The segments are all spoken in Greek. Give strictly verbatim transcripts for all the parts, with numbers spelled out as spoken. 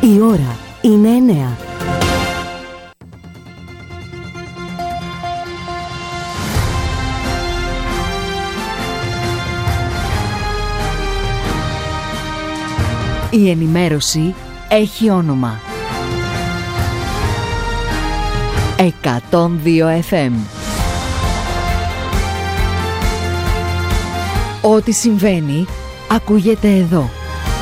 Η ώρα είναι εννέα. Η ενημέρωση έχει όνομα. εκατόν δύο εφ εμ. Ό,τι συμβαίνει, ακούγεται εδώ.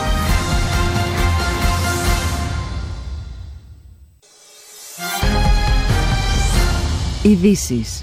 Ειδήσεις.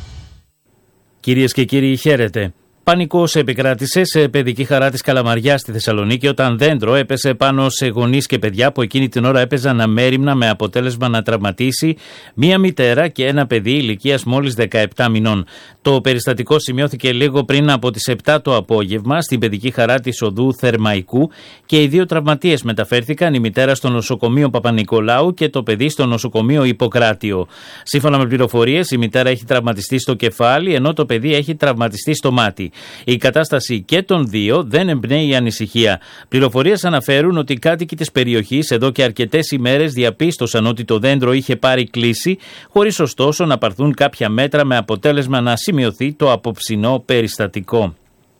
Κυρίες και κύριοι, χαίρετε. Πανικός επικράτησε σε παιδική χαρά της Καλαμαριάς στη Θεσσαλονίκη όταν δέντρο έπεσε πάνω σε γονείς και παιδιά που εκείνη την ώρα έπαιζαν αμέριμνα, με αποτέλεσμα να τραυματίσει μία μητέρα και ένα παιδί ηλικίας μόλις δεκαεπτά μηνών. Το περιστατικό σημειώθηκε λίγο πριν από τις επτά το απόγευμα στην παιδική χαρά της οδού Θερμαϊκού και οι δύο τραυματίες μεταφέρθηκαν, η μητέρα στο νοσοκομείο Παπα-Νικολάου και το παιδί στο νοσοκομείο Ιπποκράτιο. Σύμφωνα με πληροφορίες, η μητέρα έχει τραυματιστεί στο κεφάλι ενώ το παιδί έχει τραυματιστεί στο μάτι. Η κατάσταση και των δύο δεν εμπνέει ανησυχία. Πληροφορίες αναφέρουν ότι οι κάτοικοι της περιοχής εδώ και αρκετές ημέρες διαπίστωσαν ότι το δέντρο είχε πάρει κλίση, χωρίς ωστόσο να πάρθουν κάποια μέτρα, με αποτέλεσμα να σημειωθεί το απόψινό περιστατικό.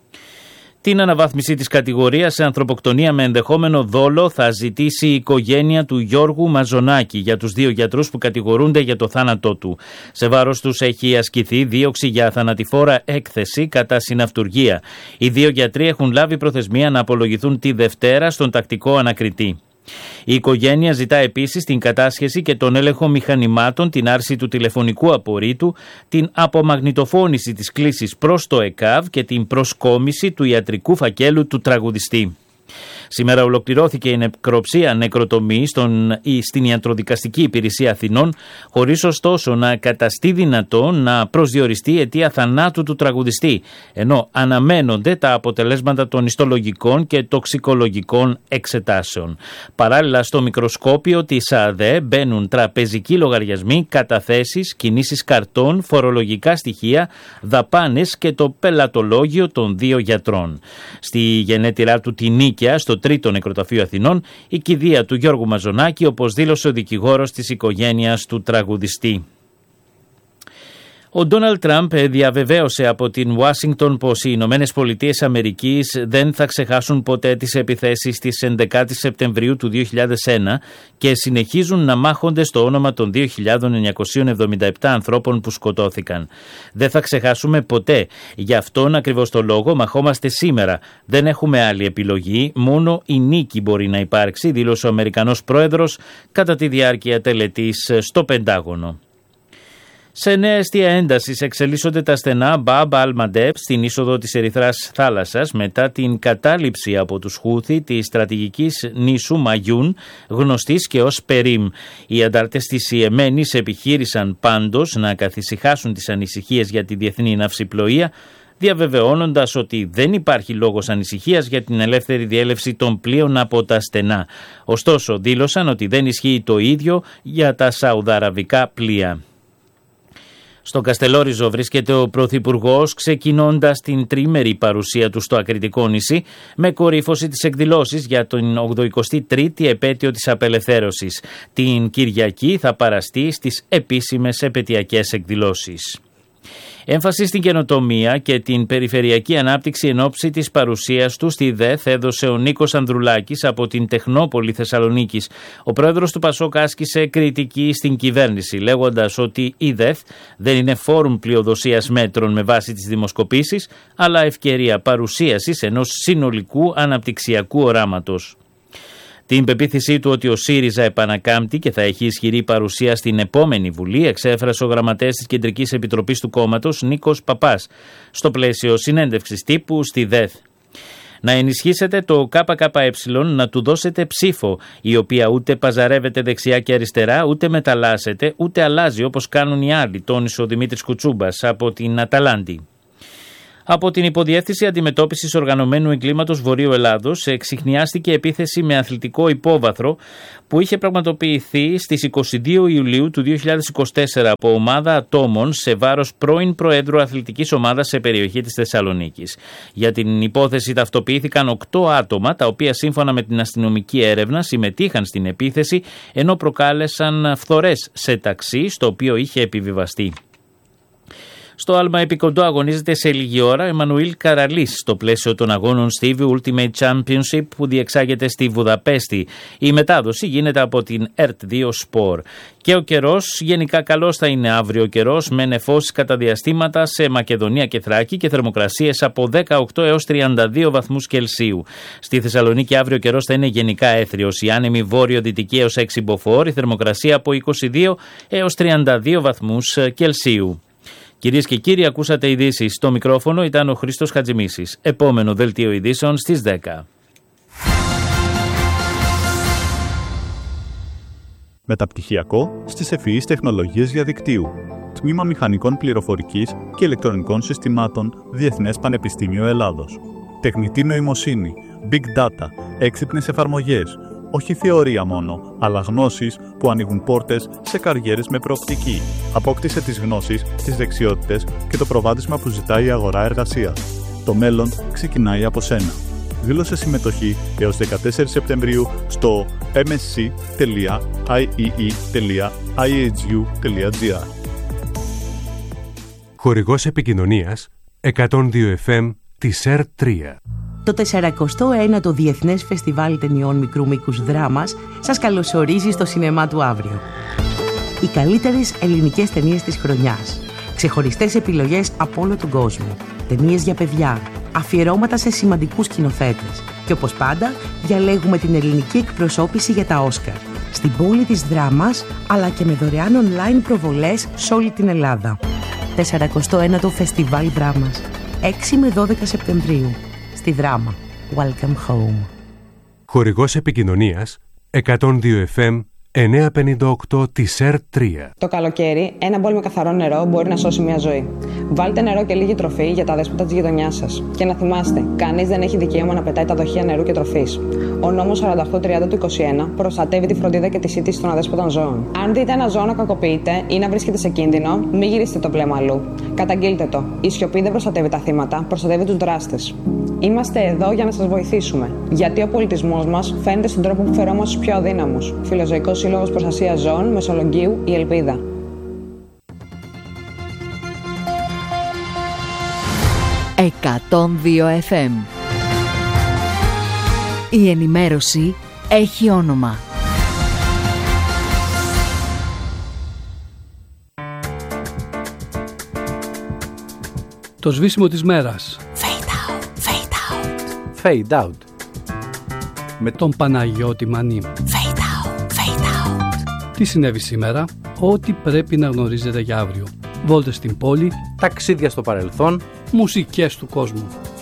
Την αναβάθμιση της κατηγορίας σε ανθρωποκτονία με ενδεχόμενο δόλο θα ζητήσει η οικογένεια του Γιώργου Μαζονάκη για τους δύο γιατρούς που κατηγορούνται για το θάνατό του. Σε βάρος τους έχει ασκηθεί δίωξη για θανατηφόρα έκθεση κατά συναυτουργία. Οι δύο γιατροί έχουν λάβει προθεσμία να απολογηθούν τη Δευτέρα στον τακτικό ανακριτή. Η οικογένεια ζητά επίσης την κατάσχεση και τον έλεγχο μηχανημάτων, την άρση του τηλεφωνικού απορρίτου, την απομαγνητοφώνηση της κλήσης προς το ΕΚΑΒ και την προσκόμιση του ιατρικού φακέλου του τραγουδιστή. Σήμερα ολοκληρώθηκε η νεκροψία νεκροτομή στον, στην Ιατροδικαστική Υπηρεσία Αθηνών, χωρίς ωστόσο να καταστεί δυνατό να προσδιοριστεί αιτία θανάτου του τραγουδιστή, ενώ αναμένονται τα αποτελέσματα των ιστολογικών και τοξικολογικών εξετάσεων. Παράλληλα, στο μικροσκόπιο της ΑΔΕ μπαίνουν τραπεζικοί λογαριασμοί, καταθέσεις, κινήσεις καρτών, φορολογικά στοιχεία, δαπάνες και το πελατολόγιο των δύο γιατρών. Στη γενέτειρά του τη Νίκαια, στο τρίτο νεκροταφείο Αθηνών, η κηδεία του Γιώργου Μαζονάκη, όπως δήλωσε ο δικηγόρος της οικογένειας του τραγουδιστή. Ο Ντόναλντ Τραμπ διαβεβαίωσε από την Ουάσιγκτον πως οι Ηνωμένες Πολιτείες Αμερικής δεν θα ξεχάσουν ποτέ τις επιθέσεις της έντεκα Σεπτεμβρίου του δύο χιλιάδες ένα και συνεχίζουν να μάχονται στο όνομα των δύο χιλιάδες εννιακόσιων εβδομήντα επτά ανθρώπων που σκοτώθηκαν. Δεν θα ξεχάσουμε ποτέ. Γι' αυτόν ακριβώς το λόγο μαχόμαστε σήμερα. Δεν έχουμε άλλη επιλογή. Μόνο η νίκη μπορεί να υπάρξει, δήλωσε ο Αμερικανός πρόεδρος κατά τη διάρκεια τελετής στο Πεντάγωνο. Σε νέα αιστεία έντασης εξελίσσονται τα στενά Μπαμπ αλ-Μαντέπ στην είσοδο της Ερυθράς θάλασσας μετά την κατάληψη από τους Χούθι της στρατηγικής νήσου Μαγιούν, γνωστής και ως Περίμ. Οι αντάρτες της Ιεμένης επιχείρησαν πάντως να καθησυχάσουν τις ανησυχίες για τη διεθνή ναυσιπλοεία, διαβεβαιώνοντας ότι δεν υπάρχει λόγος ανησυχίας για την ελεύθερη διέλευση των πλοίων από τα στενά. Ωστόσο, δήλωσαν ότι δεν ισχύει το ίδιο για τα σαουδαραβικά πλοία. Στο Καστελόριζο βρίσκεται ο Πρωθυπουργός, ξεκινώντας την τρίμερη παρουσία του στο Ακριτικό νησί, με κορύφωση της εκδηλώσης για την ογδοηκοστή τρίτη επέτειο της απελευθέρωσης. Την Κυριακή θα παραστεί στις επίσημες επετειακές εκδηλώσεις. Έμφαση στην καινοτομία και την περιφερειακή ανάπτυξη εν ώψη της παρουσίας του στη ΔΕΘ έδωσε ο Νίκος Ανδρουλάκης από την Τεχνόπολη Θεσσαλονίκης. Ο πρόεδρος του Πασόκ άσκησε κριτική στην κυβέρνηση, λέγοντας ότι η ΔΕΘ δεν είναι φόρουμ πλειοδοσίας μέτρων με βάση τις δημοσκοπήσεις, αλλά ευκαιρία παρουσίασης ενός συνολικού αναπτυξιακού οράματος. Την πεποίθησή του ότι ο ΣΥΡΙΖΑ επανακάμπτει και θα έχει ισχυρή παρουσία στην επόμενη Βουλή εξέφρασε ο γραμματέας της Κεντρικής Επιτροπής του κόμματος Νίκος Παπάς στο πλαίσιο συνέντευξης τύπου στη ΔΕΘ. Να ενισχύσετε το ΚΚΕ, να του δώσετε ψήφο, η οποία ούτε παζαρεύεται δεξιά και αριστερά, ούτε μεταλλάσσεται, ούτε αλλάζει όπως κάνουν οι άλλοι, τόνισε ο Δημήτρης Κουτσούμπας από την Αταλάντη. Από την Υποδιεύθυνση Αντιμετώπισης Οργανωμένου Εγκλήματος Βορείου Ελλάδος εξιχνιάστηκε επίθεση με αθλητικό υπόβαθρο που είχε πραγματοποιηθεί στις είκοσι δύο Ιουλίου του δύο χιλιάδες είκοσι τέσσερα από ομάδα ατόμων σε βάρος πρώην Προέδρου Αθλητικής Ομάδας σε περιοχή της Θεσσαλονίκης. Για την υπόθεση ταυτοποιήθηκαν οκτώ άτομα, τα οποία σύμφωνα με την αστυνομική έρευνα συμμετείχαν στην επίθεση ενώ προκάλεσαν φθορές σε ταξί στο οποίο είχε επιβιβαστεί. Στο άλμα επικοντό αγωνίζεται σε λίγη ώρα Εμμανουήλ Καραλής στο πλαίσιο των αγώνων Stevie Ultimate Championship που διεξάγεται στη Βουδαπέστη. Η μετάδοση γίνεται από την ΕΡΤ δύο Sport. Και ο καιρός, γενικά καλός θα είναι αύριο ο καιρός με νεφώσεις κατά διαστήματα σε Μακεδονία και Θράκη και θερμοκρασίες από δεκαοκτώ έως τριάντα δύο βαθμούς Κελσίου. Στη Θεσσαλονίκη αύριο ο καιρός θα είναι γενικά έθριος. Η άνεμη βόρειο-δυτική έως έξι μποφόρ, η θερμοκρασία από είκοσι δύο έως τριάντα δύο βαθμούς Κελσίου. Κυρίες και κύριοι, ακούσατε ειδήσεις. Στο μικρόφωνο ήταν ο Χρήστος Χατζημίσης. Επόμενο δελτίο ειδήσεων στις δέκα. Μεταπτυχιακό στις ευφυείς τεχνολογίες διαδικτύου. Τμήμα Μηχανικών Πληροφορικής και Ηλεκτρονικών Συστημάτων, Διεθνές Πανεπιστήμιο Ελλάδος. Τεχνητή νοημοσύνη, Big Data, έξυπνες εφαρμογές. Όχι θεωρία μόνο, αλλά γνώσεις που ανοίγουν πόρτες σε καριέρες με προοπτική. Απόκτησε τις γνώσεις, τις δεξιότητες και το προβάδισμα που ζητάει η αγορά εργασίας. Το μέλλον ξεκινάει από σένα. Δήλωσε συμμετοχή έως δεκατέσσερις Σεπτεμβρίου στο εμ ες σι τελεία άι ι ι τελεία άι έιτς γιου τελεία τζι άρ. Χορηγός επικοινωνίας εκατόν δύο εφ εμ της ΕΡΤ τρία. Το τεσσαρακοστό ένατο Διεθνές Φεστιβάλ Ταινιών Μικρού Μήκους Δράμας σας καλωσορίζει στο σινεμά του αύριο. Οι καλύτερες ελληνικές ταινίες της χρονιάς. Ξεχωριστές επιλογές από όλο τον κόσμο. Ταινίες για παιδιά. Αφιερώματα σε σημαντικούς σκηνοθέτες. Και όπως πάντα, διαλέγουμε την ελληνική εκπροσώπηση για τα Όσκαρ. Στην πόλη της Δράμας, αλλά και με δωρεάν online προβολές σε όλη την Ελλάδα. τεσσαρακοστό ένατο Φεστιβάλ Δράμας. έξι με δώδεκα Σεπτεμβρίου. Στη Δράμα. Welcome home. Χορηγός επικοινωνίας εκατόν δύο εφ εμ εννιακόσια πενήντα οκτώ της ΕΡΤ τρία. Το καλοκαίρι, ένα μπολ με καθαρό νερό μπορεί να σώσει μια ζωή. Βάλτε νερό και λίγη τροφή για τα αδέσποτα της γειτονιάς σας. Και να θυμάστε, κανείς δεν έχει δικαίωμα να πετάει τα δοχεία νερού και τροφής. Ο νόμος σαράντα οκτώ τριάντα του είκοσι ένα προστατεύει τη φροντίδα και τη σύντηση των αδέσποτων ζώων. Αν δείτε ένα ζώο να κακοποιείται ή να βρίσκεται σε κίνδυνο, μην γυρίσετε το βλέμμα αλλού. Καταγγείλτε το. Η σιωπή δεν προστατεύει τα θύματα, προστατεύει τους δράστες. Είμαστε εδώ για να σας βοηθήσουμε. Γιατί ο πολιτισμός μας φαίνεται στον τρόπο που φερόμαστε στους πιο αδύναμους. Φιλοζωικός Σύλλογος Προστασίας Ζώων Μεσολογγίου, η Ελπίδα. εκατόν δύο εφ εμ. Η ενημέρωση έχει όνομα. Το σβήσιμο της μέρας. Fade out, fade out. Fade out. Με τον Παναγιώτη Μανή. Fade out, fade out. Τι συνέβη σήμερα, ό,τι πρέπει να γνωρίζετε για αύριο. Βόλτες στην πόλη, ταξίδια στο παρελθόν, μουσικές του κόσμου.